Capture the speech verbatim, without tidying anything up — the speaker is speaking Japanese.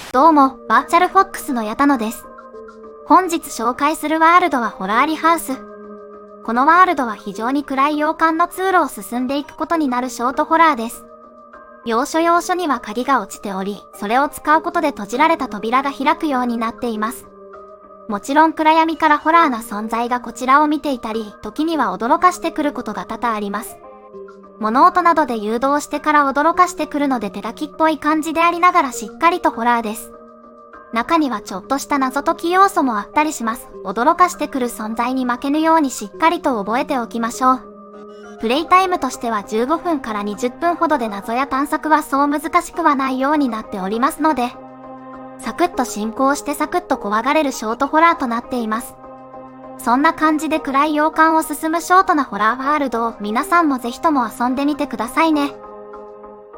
どうも、バーチャルフォックスの矢田野です。本日紹介するワールドはホラーリハウス。このワールドは非常に暗い洋館の通路を進んでいくことになるショートホラーです。要所要所には鍵が落ちており、それを使うことで閉じられた扉が開くようになっています。もちろん暗闇からホラーな存在がこちらを見ていたり、時には驚かしてくることが多々あります。物音などで誘導してから驚かしてくるので手書きっぽい感じでありながらしっかりとホラーです。中にはちょっとした謎解き要素もあったりします。驚かしてくる存在に負けぬようにしっかりと覚えておきましょう。プレイタイムとしてはじゅうごふんからにじゅっぷんほどで謎や探索はそう難しくはないようになっておりますので、サクッと進行してサクッと怖がれるショートホラーとなっています。そんな感じで暗い洋館を進むショートなホラーワールドを皆さんもぜひとも遊んでみてくださいね。